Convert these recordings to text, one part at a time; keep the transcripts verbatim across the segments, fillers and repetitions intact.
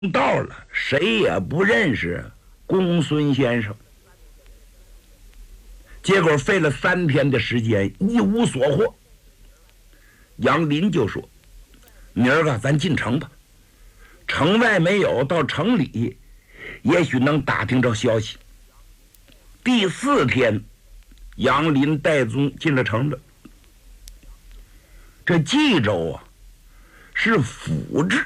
到了，谁也不认识公孙先生。结果费了三天的时间，一无所获。杨林就说：“明儿个咱进城吧，城外没有，到城里也许能打听着消息。”第四天，杨林带宗进了城了。这冀州啊，是府治，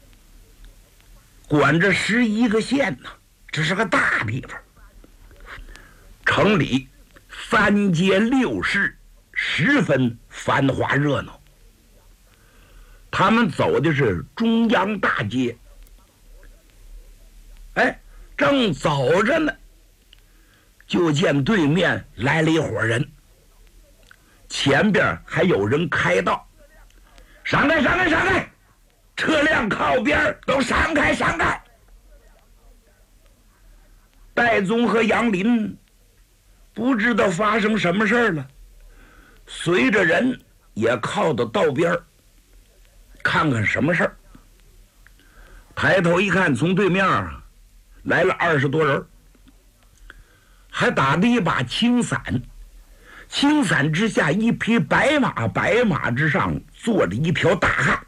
管着十一个县呢，这是个大地方。城里三街六市，十分繁华热闹。他们走的是中央大街，哎，正走着呢，就见对面来了一伙人，前边还有人开道：“闪开，闪开，闪开！车辆靠边，都闪开，闪开！”戴宗和杨林不知道发生什么事儿了，随着人也靠到道边，看看什么事儿。抬头一看，从对面啊来了二十多人，还打着一把青伞，青伞之下一匹白马，白马之上坐着一条大汉。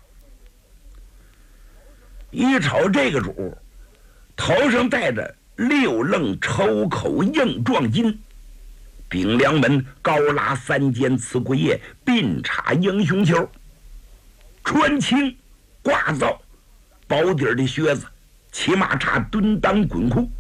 一瞅这个主，头上戴着六楞抽口硬壮巾，顶梁门高拉三尖刺桂叶，鬓插英雄球，穿青挂皂薄底的靴子，骑马叉蹲裆滚裤。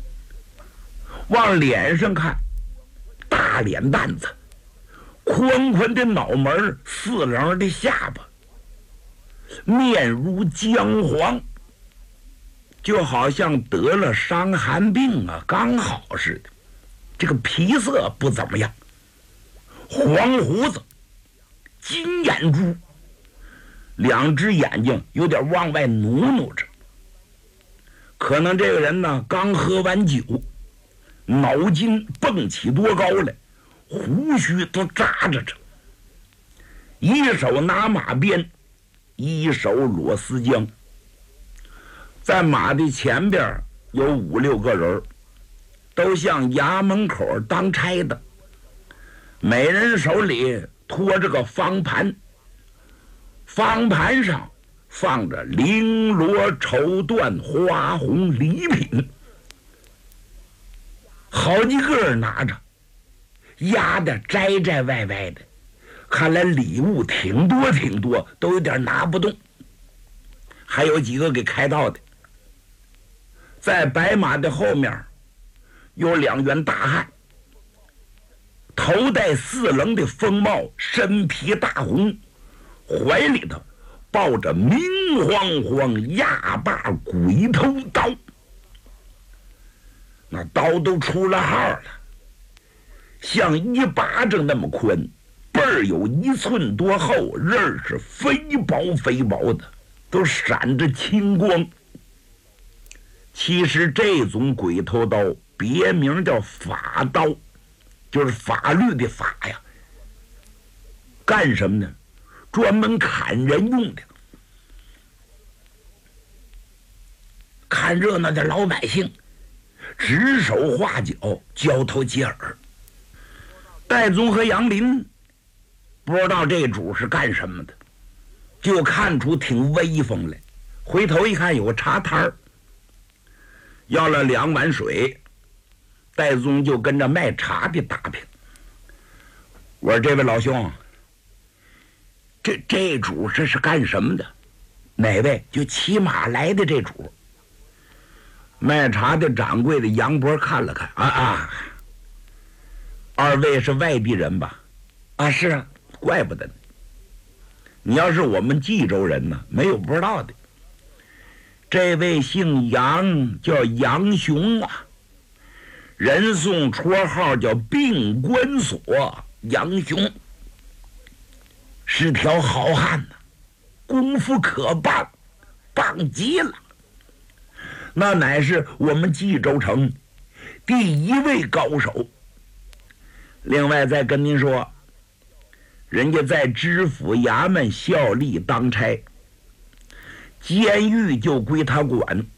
往脸上看，大脸蛋子，宽宽的脑门，四棱的下巴，面如姜黄，就好像得了伤寒病啊，刚好似的。这个皮色不怎么样，黄胡子，金眼珠，两只眼睛有点往外努努着。可能这个人呢刚喝完酒，脑筋蹦起多高来，胡须都扎着着，一手拿马鞭，一手裸丝缰。在马的前边有五六个人，都像衙门口当差的，每人手里托着个方盘，方盘上放着绫罗绸缎花红礼品，好几个人拿着，压得摘摘歪歪的，看来礼物挺多挺多，都有点拿不动。还有几个给开道的。在白马的后面有两员大汉，头戴四棱的风帽，身披大红，怀里头抱着明晃晃压把鬼头刀，那刀都出了号了，像一巴掌那么宽，背儿有一寸多厚，刃儿是肥薄肥薄的，都闪着青光。其实这种鬼头刀别名叫法刀，就是法律的法呀。干什么呢？专门砍人用的。看热闹的老百姓指手画脚，交头接耳。戴宗和杨林不知道这主是干什么的，就看出挺威风来。回头一看，有个茶摊儿，要了两碗水，戴宗就跟着卖茶的打听。我说：“这位老兄，这这主这是干什么的？”哪位？就骑马来的这主。卖茶的掌柜的杨伯看了看，啊啊，二位是外地人吧？啊，是啊，怪不得呢。你要是我们冀州人呢，没有不知道的。这位姓杨，叫杨雄啊，人送绰号叫病关索。杨雄是条好汉呐、啊，功夫可棒，棒极了。那乃是我们冀州城第一位高手。另外再跟您说，人家在知府衙门效力当差， 监狱就归他管，